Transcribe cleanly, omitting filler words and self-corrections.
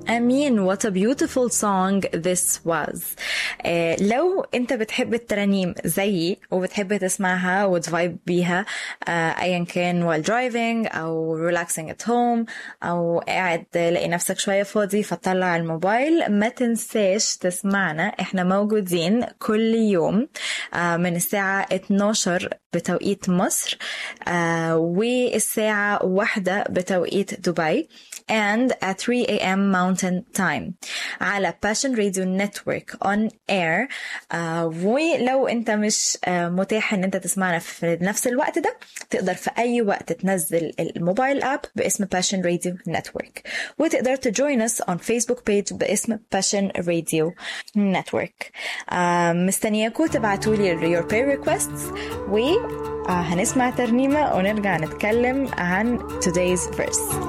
أمين. What a beautiful song this was. لو أنت بتحب الترانيم زيي وبتحب تسمعها وتفايب بيها أيا كان while driving أو relaxing at home أو قاعد لقي نفسك شوية فاضي فتطلع الموبايل، ما تنساش تسمعنا. احنا موجودين كل يوم من الساعة 12 بتوقيت مصر والساعة 1 بتوقيت دبي and at 3 a.m. Mountain Time على Passion Radio Network on air. ولو انت مش متاح ان انت تسمعنا في نفس الوقت ده، تقدر في اي وقت تنزل الموبايل اب باسم Passion Radio Network، وتقدر تجوين us on Facebook page باسم Passion Radio Network. مستنياكم تبعتولي your prayer requests، وهنسمع ترنيمة ونرجع نتكلم عن today's verse.